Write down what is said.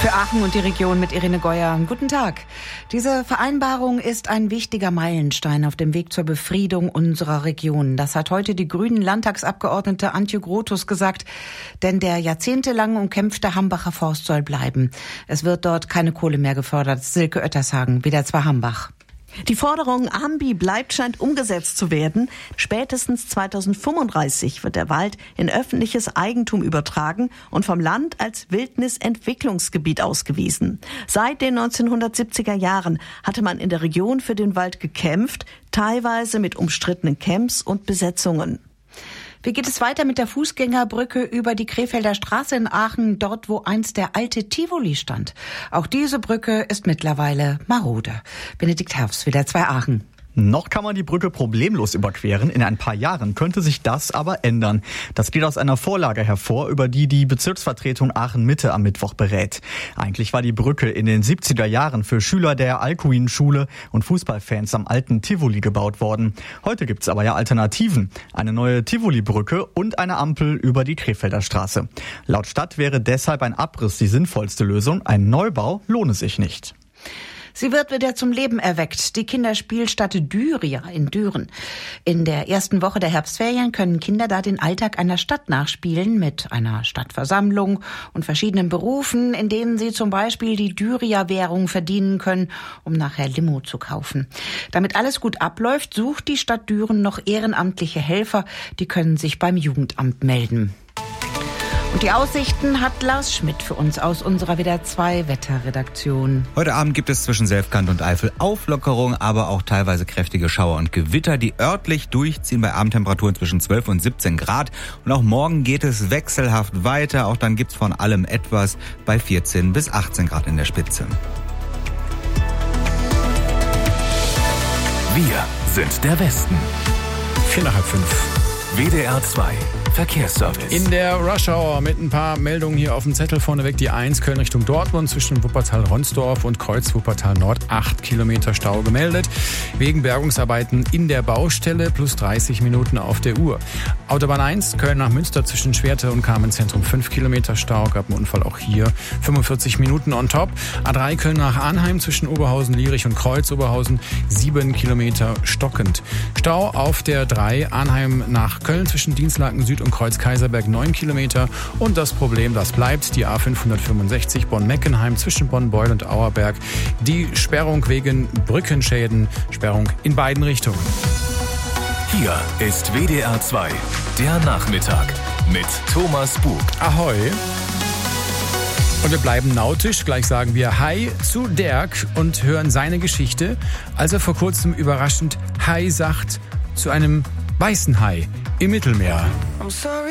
Für Aachen und die Region mit Irene Geuer. Guten Tag. Diese Vereinbarung ist ein wichtiger Meilenstein auf dem Weg zur Befriedung unserer Region. Das hat heute die grünen Landtagsabgeordnete Antje Grothus gesagt. Denn der jahrzehntelang umkämpfte Hambacher Forst soll bleiben. Es wird dort keine Kohle mehr gefördert. Silke Oettershagen, WDR 2 Hambach. Die Forderung Ambi bleibt scheint umgesetzt zu werden. Spätestens 2035 wird der Wald in öffentliches Eigentum übertragen und vom Land als Wildnisentwicklungsgebiet ausgewiesen. Seit den 1970er Jahren hatte man in der Region für den Wald gekämpft, teilweise mit umstrittenen Camps und Besetzungen. Wie geht es weiter mit der Fußgängerbrücke über die Krefelder Straße in Aachen, dort wo einst der alte Tivoli stand? Auch diese Brücke ist mittlerweile marode. Benedikt Herfs, WDR 2 Aachen. Noch kann man die Brücke problemlos überqueren. In ein paar Jahren könnte sich das aber ändern. Das geht aus einer Vorlage hervor, über die die Bezirksvertretung Aachen-Mitte am Mittwoch berät. Eigentlich war die Brücke in den 70er Jahren für Schüler der Alkuin-Schule und Fußballfans am alten Tivoli gebaut worden. Heute gibt's aber ja Alternativen. Eine neue Tivoli-Brücke und eine Ampel über die Krefelder Straße. Laut Stadt wäre deshalb ein Abriss die sinnvollste Lösung. Ein Neubau lohne sich nicht. Sie wird wieder zum Leben erweckt, die Kinderspielstadt Düria in Düren. In der ersten Woche der Herbstferien können Kinder da den Alltag einer Stadt nachspielen mit einer Stadtversammlung und verschiedenen Berufen, in denen sie zum Beispiel die Düria-Währung verdienen können, um nachher Limo zu kaufen. Damit alles gut abläuft, sucht die Stadt Düren noch ehrenamtliche Helfer, die können sich beim Jugendamt melden. Und die Aussichten hat Lars Schmidt für uns aus unserer WDR 2 Wetterredaktion. Heute Abend gibt es zwischen Selfkant und Eifel Auflockerung, aber auch teilweise kräftige Schauer und Gewitter, die örtlich durchziehen bei Abendtemperaturen zwischen 12 und 17 Grad. Und auch morgen geht es wechselhaft weiter. Auch dann gibt's von allem etwas bei 14 bis 18 Grad in der Spitze. Wir sind der Westen. 4:05. WDR 2 Verkehrsservice. In der Rush Hour mit ein paar Meldungen hier auf dem Zettel vorneweg. Die 1 Köln Richtung Dortmund zwischen Wuppertal-Ronsdorf und Kreuz Wuppertal Nord 8 Kilometer Stau gemeldet. Wegen Bergungsarbeiten in der Baustelle plus 30 Minuten auf der Uhr. Autobahn 1 Köln nach Münster zwischen Schwerte und Carmenzentrum 5 Kilometer Stau. Gab einen Unfall auch hier. 45 Minuten on top. A3 Köln nach Arnheim zwischen Oberhausen, Lierich und Kreuz Oberhausen 7 Kilometer stockend. Stau auf der 3 Arnheim nach Köln zwischen Dienstlaken Süd und Kreuz Kaiserberg 9 Kilometer. Und das Problem, das bleibt, die A565 Bonn-Meckenheim zwischen Bonn-Beul und Auerberg. Die Sperrung wegen Brückenschäden, Sperrung in beiden Richtungen. Hier ist WDR 2, der Nachmittag mit Thomas Bug. Ahoi. Und wir bleiben nautisch. Gleich sagen wir Hi zu Dirk und hören seine Geschichte, als er vor kurzem überraschend Hi sagt zu einem weißen Hai im Mittelmeer.